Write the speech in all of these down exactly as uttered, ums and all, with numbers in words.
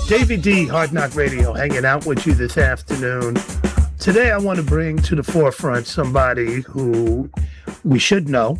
Davey D, Hard Knock Radio, hanging out with you this afternoon. Today, I want to bring to the forefront somebody who we should know,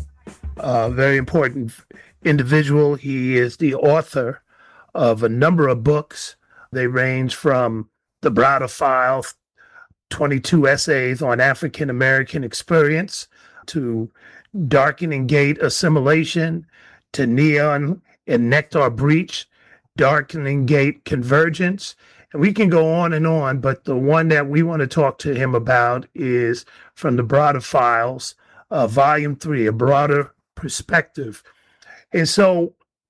a very important individual. He is the author of a number of books. They range from The Browder Files, twenty-two essays on African American experience, to Darkening Gate Assimilation, to Neon and Nectar Breach, Darkening Gate Convergence. And we can go on and on, but the one that we want to talk to him about is from the Browder Files, uh, Volume three, A Broader Perspective. And so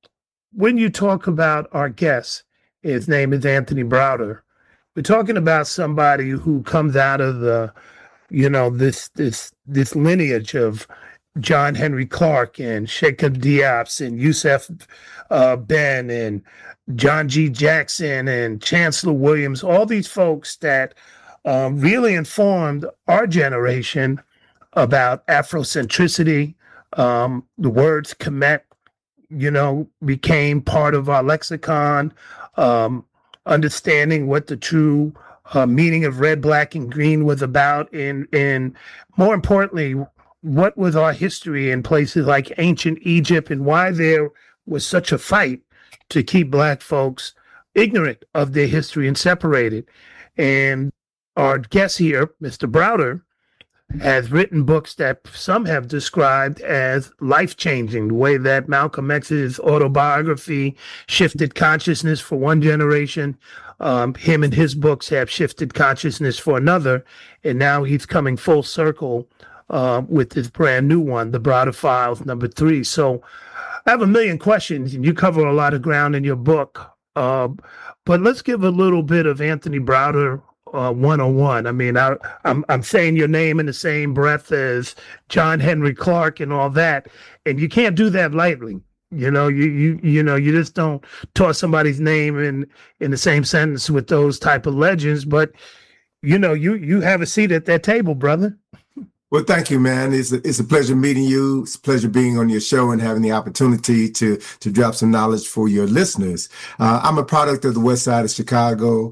when you talk about our guest, his name is Anthony Browder, we're talking about somebody who comes out of the, you know, this this this lineage of John Henry Clark and Cheikh Diop's and Yusuf uh, Ben and John G. Jackson and Chancellor Williams, all these folks that um, really informed our generation about Afrocentricity. Um, the words Kemet, you know, became part of our lexicon, um, understanding what the true uh, meaning of red, black, and green was about, and, and more importantly, what was our history in places like ancient Egypt and why there was such a fight to keep Black folks ignorant of their history and separated. And our guest here, Mister Browder, has written books that some have described as life-changing, the way that Malcolm X's autobiography shifted consciousness for one generation. Um, him and his books have shifted consciousness for another, and now he's coming full circle uh, with this brand new one, The Browder Files, number three. So I have a million questions, and you cover a lot of ground in your book. Uh, but let's give a little bit of Anthony Browder uh, one oh one. I mean, I, I'm I'm saying your name in the same breath as John Henry Clark and all that, and you can't do that lightly. You know, you you you know, you just don't toss somebody's name in in the same sentence with those type of legends. But you know, you you have a seat at that table, brother. Well, thank you, man. It's a, it's a pleasure meeting you. It's a pleasure being on your show and having the opportunity to to drop some knowledge for your listeners. Uh, I'm a product of the West Side of Chicago.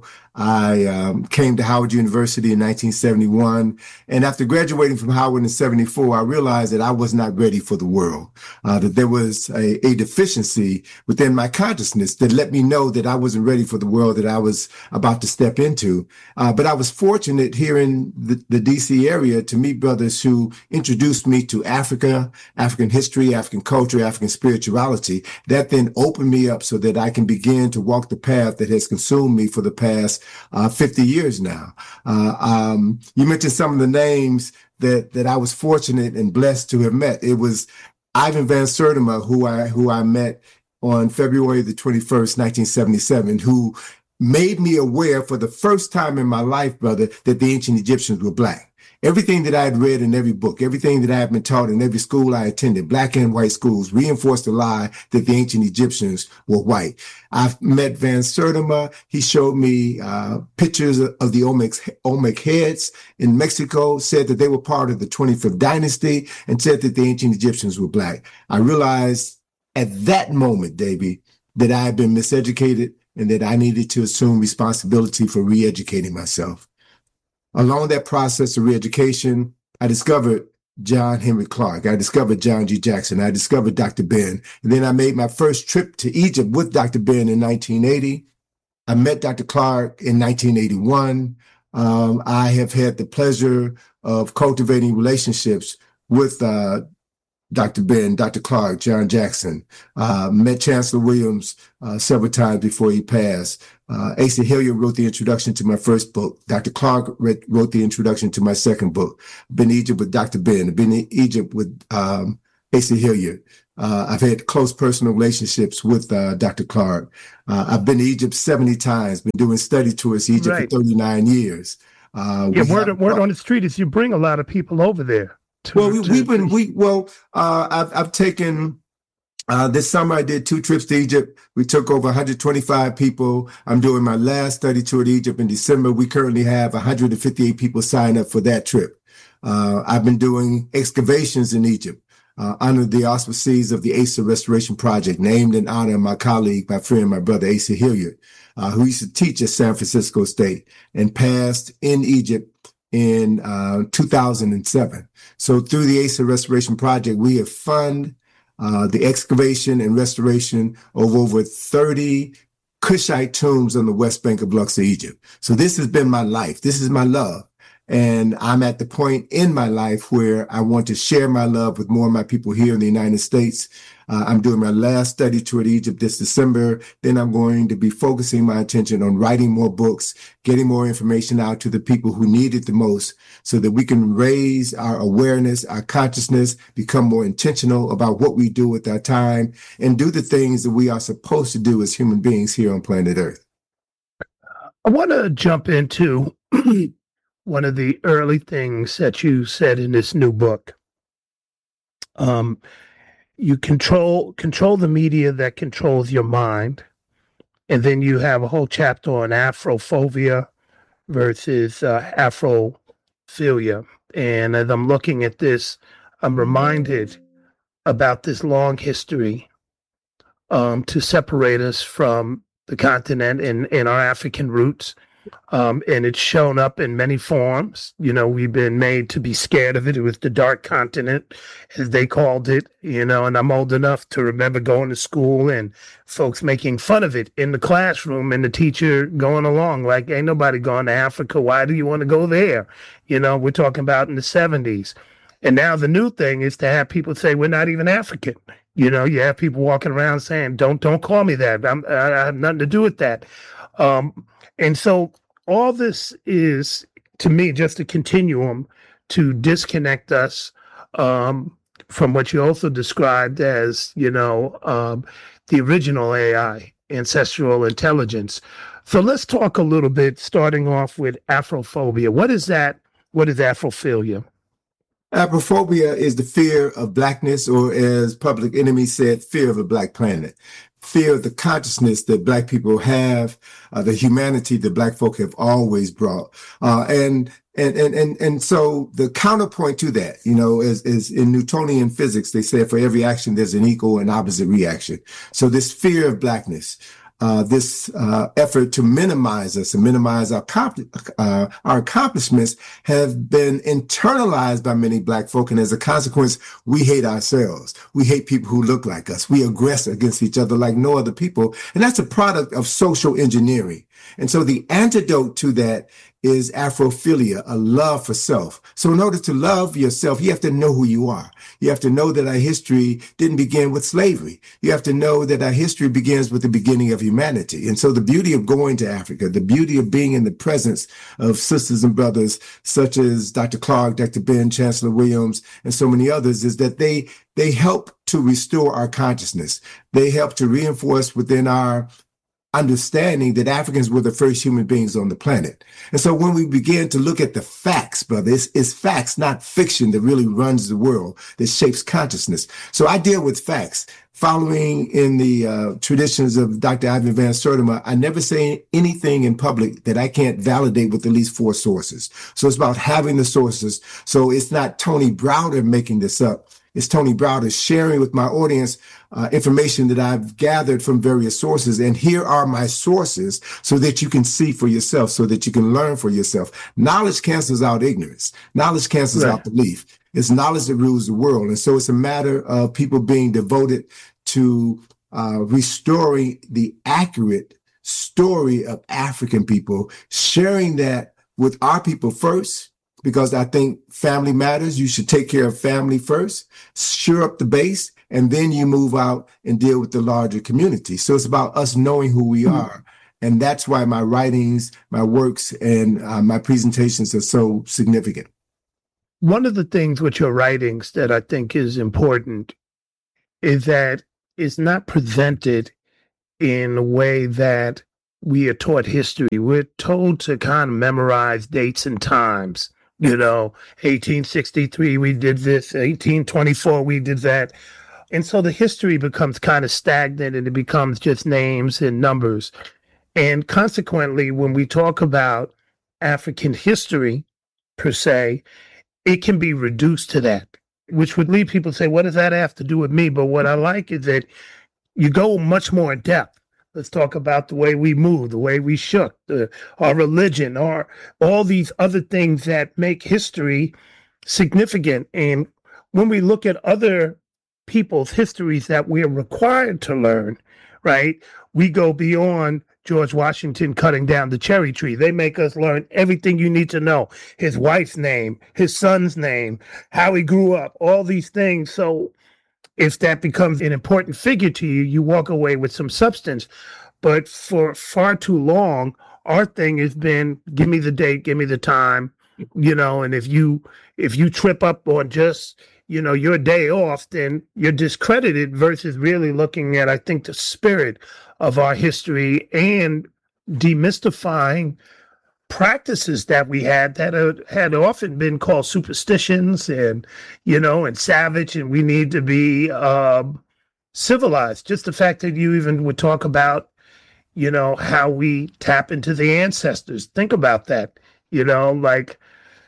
I um, came to Howard University in nineteen seventy-one. And after graduating from Howard in seventy-four, I realized that I was not ready for the world, uh, that there was a, a deficiency within my consciousness that let me know that I wasn't ready for the world that I was about to step into. Uh, but I was fortunate here in the, the D C area to meet brothers who introduced me to Africa, African history, African culture, African spirituality. That then opened me up so that I can begin to walk the path that has consumed me for the past Uh, fifty years now. Uh, um, you mentioned some of the names that that I was fortunate and blessed to have met. It was Ivan Van Sertima, who I who I met on February the twenty-first, nineteen seventy-seven, who made me aware for the first time in my life, brother, that the ancient Egyptians were Black. Everything that I had read in every book, everything that I had been taught in every school I attended, Black and white schools, reinforced the lie that the ancient Egyptians were white. I've met Van Sertima. He showed me uh, pictures of the Olmec, Olmec heads in Mexico, said that they were part of the twenty-fifth dynasty, and said that the ancient Egyptians were Black. I realized at that moment, Davey, that I had been miseducated and that I needed to assume responsibility for re-educating myself. Along that process of re-education, I discovered John Henry Clark. I discovered John G. Jackson. I discovered Doctor Ben. And then I made my first trip to Egypt with Doctor Ben in nineteen eighty. I met Doctor Clark in nineteen eighty-one. Um, I have had the pleasure of cultivating relationships with uh, Doctor Ben, Doctor Clark, John Jackson. Uh, met Chancellor Williams uh, several times before he passed. Uh, Asa Hilliard wrote the introduction to my first book. Doctor Clark read, wrote the introduction to my second book. Been in Egypt with Doctor Ben. Been in Egypt with um, Asa Hilliard. Uh, I've had close personal relationships with uh, Doctor Clark. Uh, I've been to Egypt seventy times. Been doing study tours to Egypt Right. for thirty-nine years. Uh, Yeah, we word, have- word on the street is you bring a lot of people over there. to- Well, we, to- we've been we well. Uh, I've I've taken. Uh, this summer, I did two trips to Egypt. We took over one hundred twenty-five people. I'm doing my last study tour to Egypt in December. We currently have one hundred fifty-eight people sign up for that trip. Uh, I've been doing excavations in Egypt. uh, under the auspices of the Asa Restoration Project, named in honor of my colleague, my friend, my brother, Asa Hilliard, uh, who used to teach at San Francisco State and passed in Egypt in uh, two thousand seven. So through the Asa Restoration Project, we have funded uh, the excavation and restoration of over thirty Kushite tombs on the West Bank of Luxor, Egypt. So this has been my life. This is my love. And I'm at the point in my life where I want to share my love with more of my people here in the United States. Uh, I'm doing my last study tour to Egypt this December. Then I'm going to be focusing my attention on writing more books, getting more information out to the people who need it the most so that we can raise our awareness, our consciousness, become more intentional about what we do with our time, and do the things that we are supposed to do as human beings here on planet Earth. I want to jump into one of the early things that you said in this new book. Um, you control control the media that controls your mind, and then you have a whole chapter on Afrophobia versus uh, Afrophilia. And as I'm looking at this, I'm reminded about this long history um, to separate us from the continent and, and our African roots. Um, and it's shown up in many forms. You know, we've been made to be scared of it. It was the dark continent, as they called it, you know, and I'm old enough to remember going to school and folks making fun of it in the classroom and the teacher going along like, ain't nobody going to Africa. Why do you want to go there? You know, we're talking about in the seventies. And now the new thing is to have people say, we're not even African. You know, you have people walking around saying, don't, don't call me that. I'm, I have nothing to do with that. Um, And so all this is, to me, just a continuum to disconnect us um, from what you also described as, you know, um, the original A I, ancestral intelligence. So let's talk a little bit, starting off with Afrophobia. What is that? What is Afrophilia? Afrophobia is the fear of blackness, or as Public Enemy said, fear of a black planet. Fear of the consciousness that Black people have, uh, the humanity that Black folk have always brought. Uh, and, and, and, and, and so the counterpoint to that, you know, is, is in Newtonian physics, they say for every action, there's an equal and opposite reaction. So this fear of blackness, Uh, this uh, effort to minimize us and minimize our uh, our accomplishments have been internalized by many Black folk. And as a consequence, we hate ourselves. We hate people who look like us. We aggress against each other like no other people. And that's a product of social engineering. And so the antidote to that is Afrophilia, a love for self. So in order to love yourself, you have to know who you are. You have to know that our history didn't begin with slavery. You have to know that our history begins with the beginning of humanity. And so the beauty of going to Africa, the beauty of being in the presence of sisters and brothers such as Doctor Clark, Doctor Ben, Chancellor Williams, and so many others, is that they they help to restore our consciousness. They help to reinforce within our understanding that Africans were the first human beings on the planet. And so when we begin to look at the facts, brother, it's, it's facts, not fiction, that really runs the world, that shapes consciousness. So I deal with facts. Following in the uh, traditions of Doctor Ivan Van Sertima, I never say anything in public that I can't validate with at least four sources. So it's about having the sources. So it's not Tony Browder making this up. It's Tony Browder sharing with my audience uh, information that I've gathered from various sources. And here are my sources so that you can see for yourself, so that you can learn for yourself. Knowledge cancels out ignorance. Knowledge cancels Right. out belief. It's knowledge that rules the world. And so it's a matter of people being devoted to uh, restoring the accurate story of African people, sharing that with our people first, because I think family matters. You should take care of family first, shore up the base, and then you move out and deal with the larger community. So it's about us knowing who we Mm-hmm. are. And that's why my writings, my works, and uh, my presentations are so significant. One of the things with your writings that I think is important is that it's not presented in a way that we are taught history. We're told to kind of memorize dates and times. You know, eighteen sixty-three, we did this, eighteen twenty-four, we did that. And so the history becomes kind of stagnant and it becomes just names and numbers. And consequently, when we talk about African history per se, it can be reduced to that. which would lead people to say, what does that have to do with me? But what I like is that you go much more in depth. Let's talk about the way we move, the way we shook, the, our religion, our all these other things that make history significant. And when we look at other people's histories that we're required to learn, right, we go beyond George Washington cutting down the cherry tree. They make us learn everything you need to know, his wife's name, his son's name, how he grew up, all these things. So if that becomes an important figure to you, you walk away with some substance. But for far too long, our thing has been, give me the date, give me the time, you know, and if you if you trip up on just, you know, your day off, then you're discredited versus really looking at, I think, the spirit of our history and demystifying practices that we had that uh, had often been called superstitions and, you know, and savage, and we need to be uh, civilized. Just the fact that you even would talk about, you know, how we tap into the ancestors. Think about that, you know, like,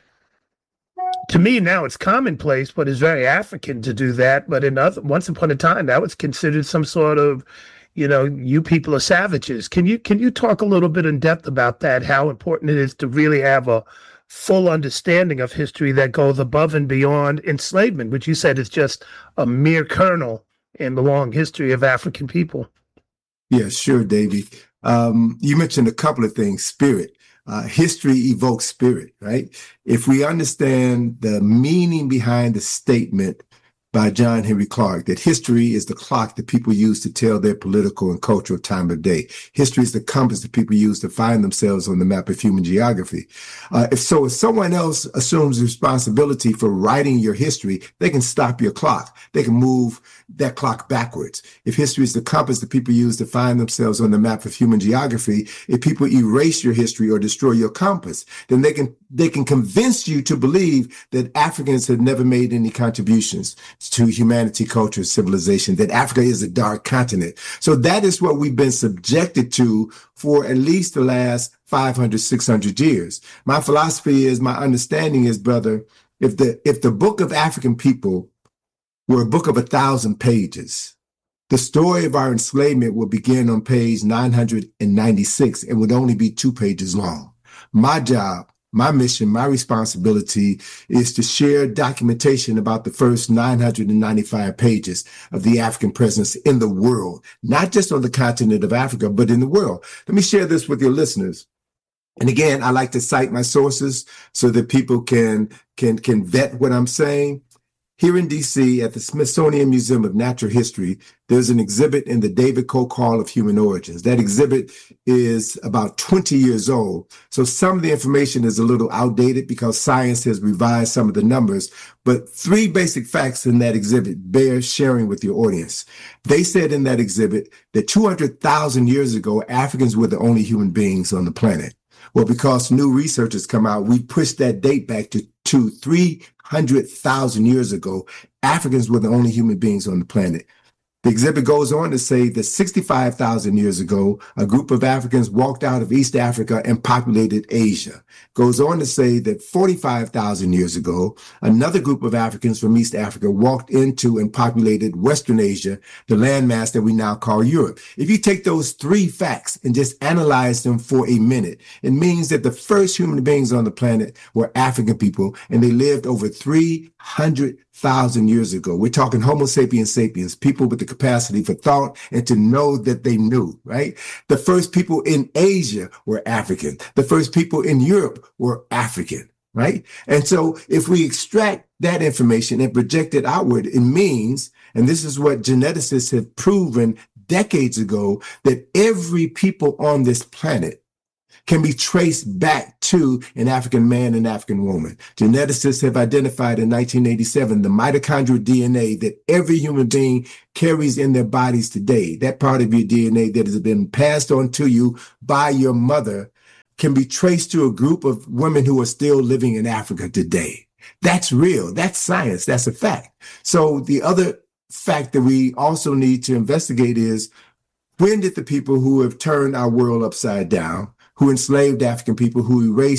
to me now it's commonplace, but it's very African to do that. But in other, once upon a time, that was considered some sort of, you know, you people are savages. Can you can you talk a little bit in depth about that? How important it is to really have a full understanding of history that goes above and beyond enslavement, which you said is just a mere kernel in the long history of African people. Yeah, sure, Davey. Um, you mentioned a couple of things. Spirit. Uh, history evokes spirit, right? If we understand the meaning behind the statement by John Henry Clark, that history is the clock that people use to tell their political and cultural time of day. History is the compass that people use to find themselves on the map of human geography. Uh, if so, if someone else assumes responsibility for writing your history, they can stop your clock. They can move that clock backwards. If history is the compass that people use to find themselves on the map of human geography, if people erase your history or destroy your compass, then they can they can convince you to believe that Africans have never made any contributions to humanity, culture, civilization, that Africa is a dark continent. So that is what we've been subjected to for at least the last five hundred, six hundred years. My philosophy is, my understanding is, brother, if the if the book of African people were a book of a thousand pages, the story of our enslavement will begin on page nine hundred ninety-six and would only be two pages long. My job, my mission, my responsibility is to share documentation about the first nine hundred ninety-five pages of the African presence in the world, not just on the continent of Africa, but in the world. Let me share this with your listeners. And again, I like to cite my sources so that people can, can, can vet what I'm saying. Here in D C at the Smithsonian Museum of Natural History, there's an exhibit in the David Koch Hall of Human Origins. That exhibit is about twenty years old. So some of the information is a little outdated because science has revised some of the numbers. But three basic facts in that exhibit bear sharing with your audience. They said in that exhibit that two hundred thousand years ago, Africans were the only human beings on the planet. Well, because new research has come out, we pushed that date back to, to three hundred thousand years ago. Africans were the only human beings on the planet. The exhibit goes on to say that sixty-five thousand years ago, a group of Africans walked out of East Africa and populated Asia. Goes on to say that forty-five thousand years ago, another group of Africans from East Africa walked into and populated Western Asia, the landmass that we now call Europe. If you take those three facts and just analyze them for a minute, it means that the first human beings on the planet were African people, and they lived over three hundred thousand years ago. We're talking Homo sapiens sapiens, people with the capacity for thought and to know that they knew, right? The first people in Asia were African. The first people in Europe were African, right? And so if we extract that information and project it outward, it means, and this is what geneticists have proven decades ago, that every people on this planet can be traced back to an African man and African woman. Geneticists have identified in nineteen eighty-seven the mitochondrial D N A that every human being carries in their bodies today. That part of your D N A that has been passed on to you by your mother can be traced to a group of women who are still living in Africa today. That's real. That's science. That's a fact. So the other fact that we also need to investigate is, when did the people who have turned our world upside down, who enslaved African people, who erased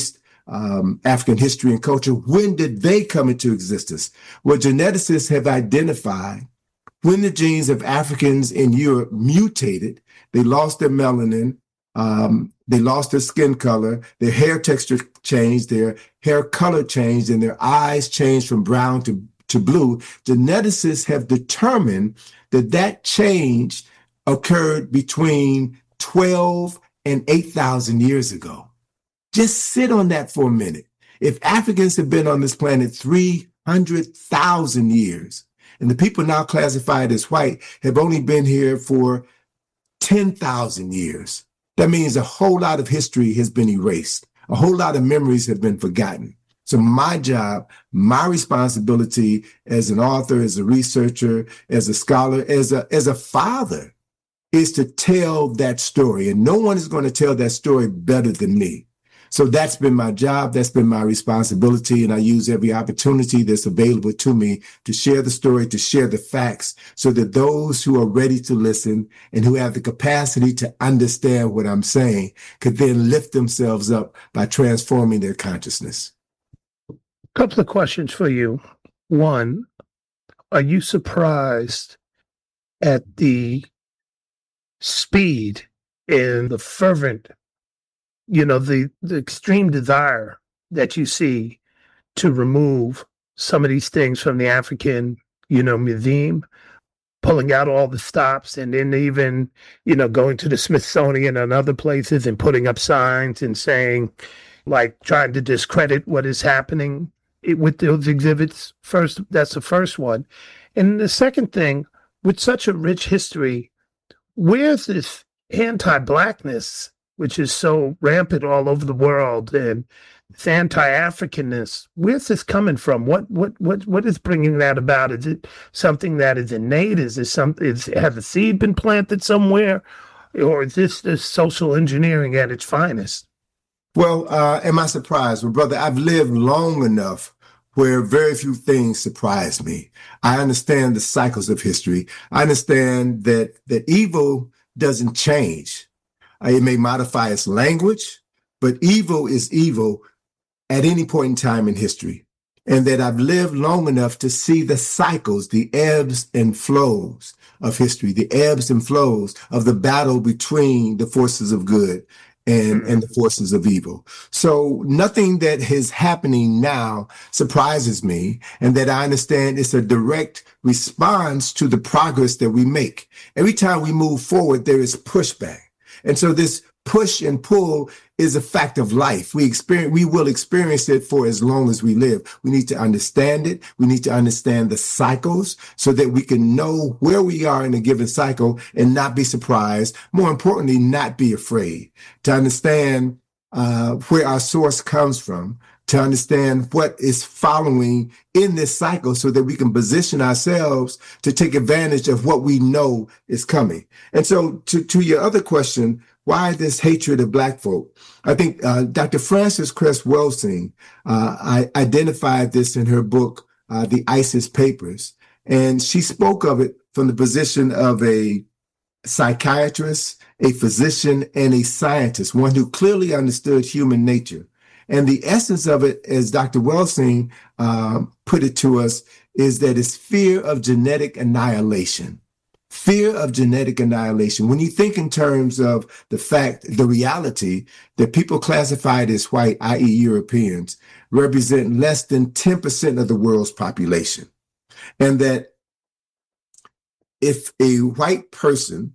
um, African history and culture. When did they come into existence? Well, geneticists have identified when the genes of Africans in Europe mutated, they lost their melanin, um, they lost their skin color, their hair texture changed, their hair color changed, and their eyes changed from brown to, to blue. Geneticists have determined that that change occurred between twelve and eight thousand years ago. Just sit on that for a minute. If Africans have been on this planet three hundred thousand years, and the people now classified as white have only been here for ten thousand years. That means a whole lot of history has been erased. A whole lot of memories have been forgotten. So my job, my responsibility as an author, as a researcher, as a scholar, as a, as a father, is to tell that story. And no one is going to tell that story better than me. So that's been my job. That's been my responsibility. And I use every opportunity that's available to me to share the story, to share the facts, so that those who are ready to listen and who have the capacity to understand what I'm saying could then lift themselves up by transforming their consciousness. A couple of questions for you. One, are you surprised at the speed and the fervent, you know, the, the extreme desire that you see to remove some of these things from the African, you know, museum, pulling out all the stops, and then even, you know, going to the Smithsonian and other places and putting up signs and saying, like, trying to discredit what is happening with those exhibits? First, that's the first one. And the second thing, with such a rich history, where's this anti-Blackness, which is so rampant all over the world, and this anti-Africanness? Where's this coming from? What what what what is bringing that about? Is it something that is innate? Is this something? Is has a seed been planted somewhere, or is this this social engineering at its finest? Well, uh, am I surprised? Well, brother, I've lived long enough where very few things surprise me. I understand the cycles of history. I understand that that evil doesn't change. It may modify its language, but evil is evil at any point in time in history. And that I've lived long enough to see the cycles, the ebbs and flows of history, the ebbs and flows of the battle between the forces of good and, and the forces of evil. So nothing that is happening now surprises me, and that I understand it's a direct response to the progress that we make. Every time we move forward, there is pushback. And so this push and pull is a fact of life. We experience, we will experience it for as long as we live. We need to understand it. We need to understand the cycles so that we can know where we are in a given cycle and not be surprised. More importantly, not be afraid. To understand uh, where our source comes from, to understand what is following in this cycle so that we can position ourselves to take advantage of what we know is coming. And so to, to your other question, why this hatred of Black folk? I think uh, Doctor Frances Cress Welsing uh, I identified this in her book, uh, The ISIS Papers. And she spoke of it from the position of a psychiatrist, a physician, and a scientist, one who clearly understood human nature. And the essence of it, as Doctor Welsing uh, put it to us, is that it's fear of genetic annihilation. Fear of genetic annihilation. When you think in terms of the fact, the reality that people classified as white, that is. Europeans, represent less than ten percent of the world's population. And that if a white person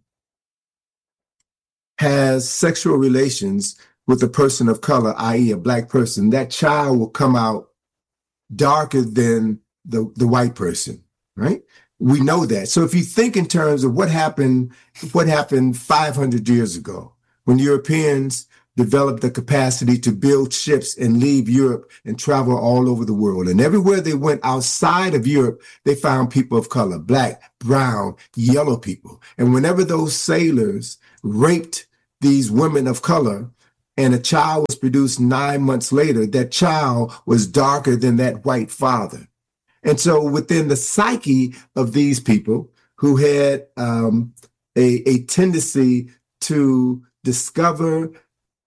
has sexual relations with a person of color, that is a Black person, that child will come out darker than the, the white person, right? We know that. So if you think in terms of what happened, what happened five hundred years ago, when Europeans developed the capacity to build ships and leave Europe and travel all over the world. And everywhere they went outside of Europe, they found people of color, Black, brown, yellow people. And whenever those sailors raped these women of color, and a child was produced nine months later, that child was darker than that white father. And so within the psyche of these people who had um, a, a tendency to discover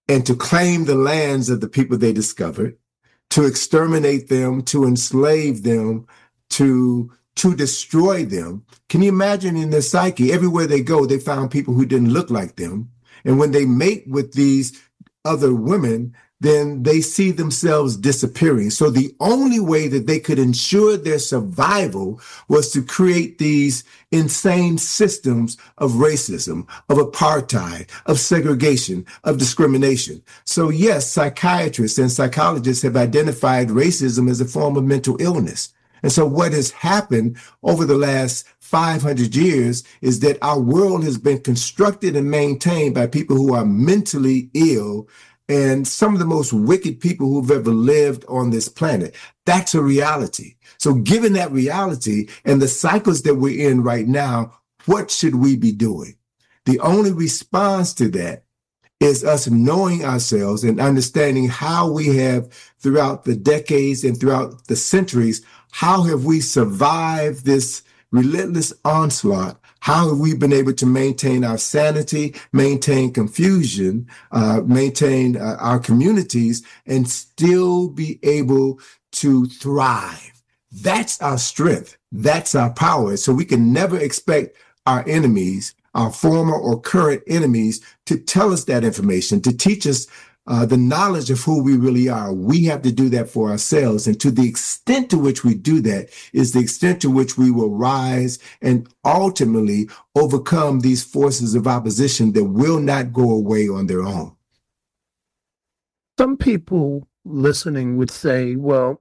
and to claim the lands of the people they discovered, to exterminate them, to enslave them, to to destroy them. Can you imagine in their psyche, everywhere they go, they found people who didn't look like them. And when they mate with these other women, then they see themselves disappearing. So the only way that they could ensure their survival was to create these insane systems of racism, of apartheid, of segregation, of discrimination. So yes, psychiatrists and psychologists have identified racism as a form of mental illness. And so what has happened over the last five hundred years is that our world has been constructed and maintained by people who are mentally ill and some of the most wicked people who've ever lived on this planet. That's a reality. So given that reality and the cycles that we're in right now, what should we be doing? The only response to that is us knowing ourselves and understanding how we have throughout the decades and throughout the centuries, how have we survived this relentless onslaught? How have we been able to maintain our sanity, maintain confusion, uh, maintain uh, our communities, and still be able to thrive? That's our strength. That's our power. So we can never expect our enemies, our former or current enemies, to tell us that information, to teach us Uh, the knowledge of who we really are. We have to do that for ourselves. And to the extent to which we do that is the extent to which we will rise and ultimately overcome these forces of opposition that will not go away on their own. Some people listening would say, well,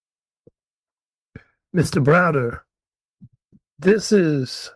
Mister Browder, this is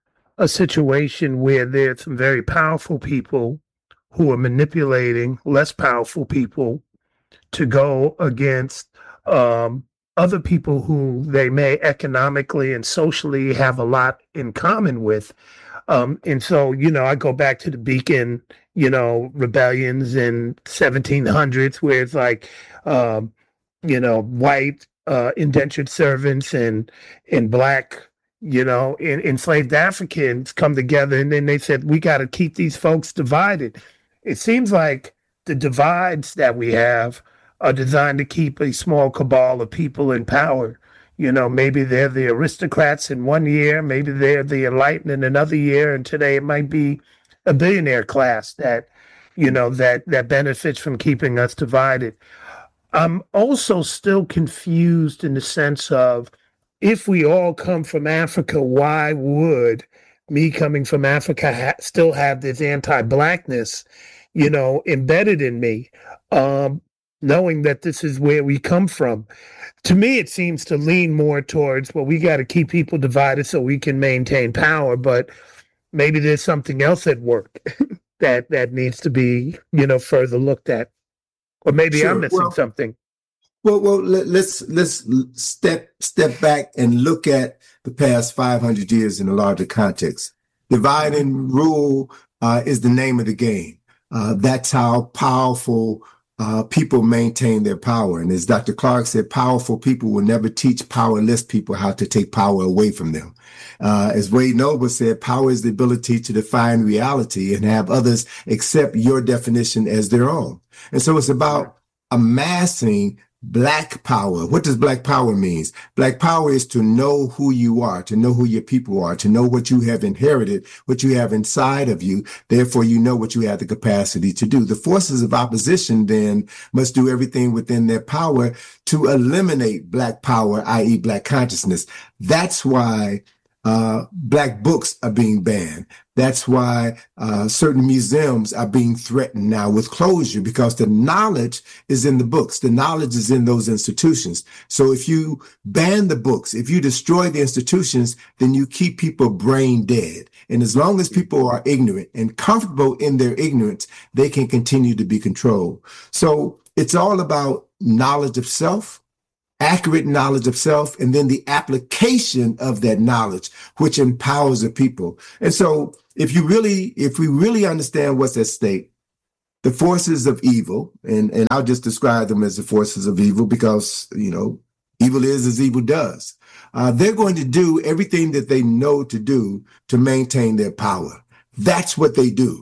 a situation where there's some very powerful people who are manipulating less powerful people to go against um, other people who they may economically and socially have a lot in common with. Um, and so, you know, I go back to the Beacon, you know, rebellions in seventeen hundreds where it's like, um, you know, white uh, indentured servants and, and black, you know, in, enslaved Africans come together. And then they said, we got to keep these folks divided. It seems like the divides that we have are designed to keep a small cabal of people in power. You know, maybe they're the aristocrats in one year, maybe they're the enlightened in another year, and today it might be a billionaire class that, you know, that that benefits from keeping us divided. I'm also still confused in the sense of, if we all come from Africa, why would me coming from Africa ha- still have this anti-blackness, you know, embedded in me, um, knowing that this is where we come from? To me, it seems to lean more towards, well, we got to keep people divided so we can maintain power, but maybe there's something else at work that that needs to be, you know, further looked at. Or maybe sure. I'm missing well, something. Well, well, let, let's let's step step back and look at the past five hundred years in a larger context. Divide and rule uh, is the name of the game. Uh, that's how powerful uh, people maintain their power. And as Doctor Clark said, powerful people will never teach powerless people how to take power away from them. Uh, as Wade Noble said, power is the ability to define reality and have others accept your definition as their own. And so it's about amassing Black power. What does Black power mean? Black power is to know who you are, to know who your people are, to know what you have inherited, what you have inside of you. Therefore, you know what you have the capacity to do. The forces of opposition then must do everything within their power to eliminate Black power, that is Black consciousness. That's why Uh, Black books are being banned. That's why uh, certain museums are being threatened now with closure, because the knowledge is in the books. The knowledge is in those institutions. So if you ban the books, if you destroy the institutions, then you keep people brain dead. And as long as people are ignorant and comfortable in their ignorance, they can continue to be controlled. So it's all about knowledge of self, accurate knowledge of self, and then the application of that knowledge, which empowers the people. And so if you really, if we really understand what's at stake, the forces of evil, and, and I'll just describe them as the forces of evil because, you know, evil is as evil does. Uh, they're going to do everything that they know to do to maintain their power. That's what they do.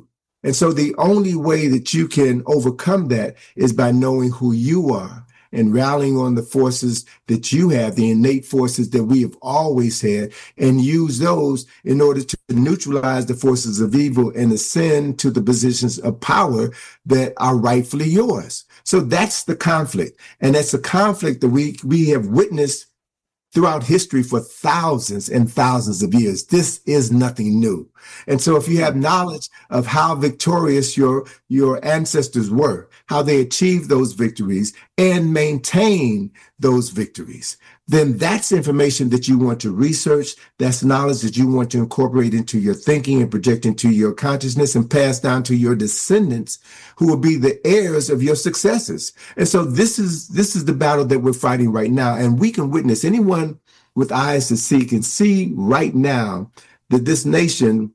And so the only way that you can overcome that is by knowing who you are and rallying on the forces that you have, the innate forces that we have always had, and use those in order to neutralize the forces of evil and ascend to the positions of power that are rightfully yours. So that's the conflict. And that's a conflict that we, we have witnessed throughout history for thousands and thousands of years. This is nothing new. And so if you have knowledge of how victorious your, your ancestors were, how they achieved those victories and maintain those victories, then that's information that you want to research. That's knowledge that you want to incorporate into your thinking and project into your consciousness and pass down to your descendants, who will be the heirs of your successes. And so this is this is the battle that we're fighting right now. And we can witness, anyone with eyes to see can see right now that this nation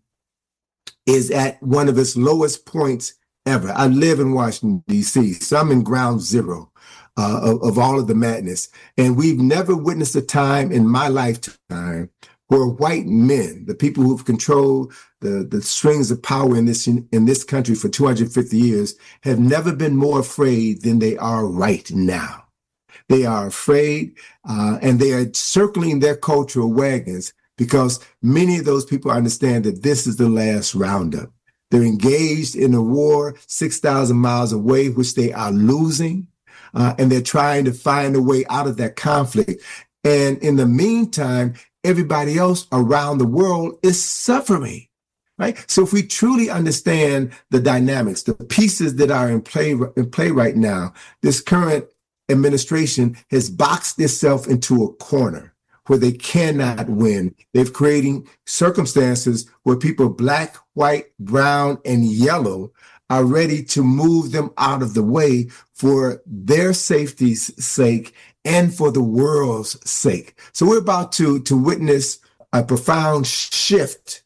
is at one of its lowest points ever. I live in Washington, D C, so I'm in ground zero uh, of, of all of the madness. And we've never witnessed a time in my lifetime where white men, the people who've controlled the, the strings of power in this in this country for two hundred fifty years, have never been more afraid than they are right now. They are afraid, uh, and they are circling their cultural wagons because many of those people understand that this is the last roundup. They're engaged in a war six thousand miles away, which they are losing, uh, and they're trying to find a way out of that conflict. And in the meantime, everybody else around the world is suffering, right? So if we truly understand the dynamics, the pieces that are in play in play right now, this current administration has boxed itself into a corner where they cannot win. They've creating circumstances where people black, white, brown, and yellow are ready to move them out of the way for their safety's sake and for the world's sake. So we're about to, to witness a profound shift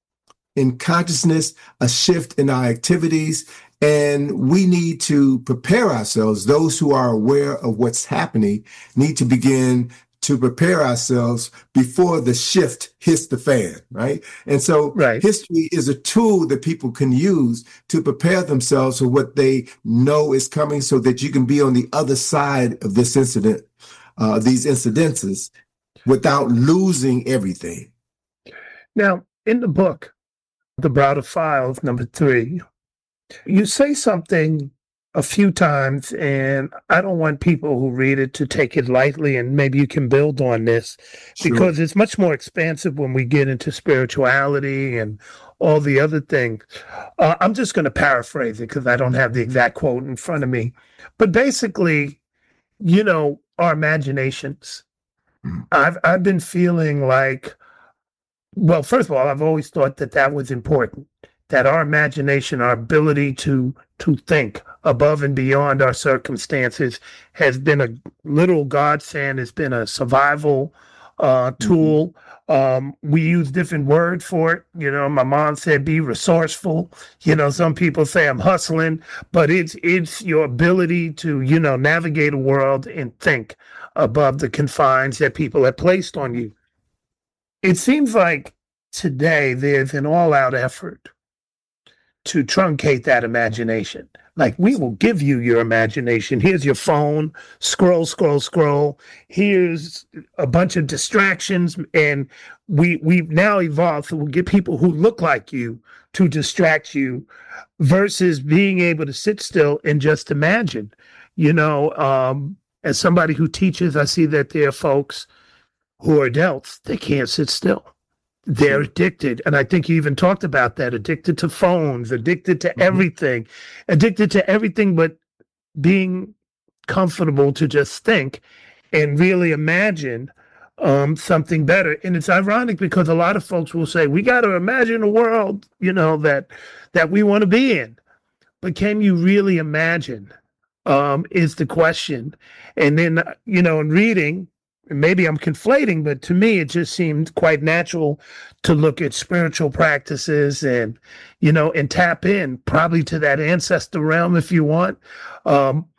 in consciousness, a shift in our activities, and we need to prepare ourselves. Those who are aware of what's happening need to begin to prepare ourselves before the shift hits the fan, right? And so right. History is a tool that people can use to prepare themselves for what they know is coming so that you can be on the other side of this incident, uh, these incidences, without losing everything. Now, in the book, The Browder Files, number three, you say something a few times, and I don't want people who read it to take it lightly, and maybe you can build on this, sure. Because it's much more expansive when we get into spirituality and all the other things. Uh, I'm just going to paraphrase it because I don't have the exact quote in front of me. But basically, you know, our imaginations. Mm. I've I've been feeling like, well, first of all, I've always thought that that was important, that our imagination, our ability to to think above and beyond our circumstances has been a literal godsend. It's been a survival uh, tool. Mm-hmm. Um, we use different words for it. You know, my mom said, be resourceful. You know, some people say I'm hustling, but it's, it's your ability to, you know, navigate a world and think above the confines that people have placed on you. It seems like today there's an all-out effort to truncate that imagination. Like, we will give you your imagination. Here's your phone, scroll, scroll, scroll. Here's a bunch of distractions. And we, we've now evolved, so we'll get people who look like you to distract you versus being able to sit still and just imagine. You know, um, as somebody who teaches, I see that there are folks who are adults, they can't sit still. They're addicted. And I think you even talked about that, addicted to phones, addicted to mm-hmm. everything, addicted to everything but being comfortable to just think and really imagine um, something better. And it's ironic because a lot of folks will say, we got to imagine a world, you know, that that we want to be in. But can you really imagine um, is the question. And then, you know, in reading, maybe I'm conflating, but to me, it just seemed quite natural to look at spiritual practices and, you know, and tap in probably to that ancestor realm if you want. Um,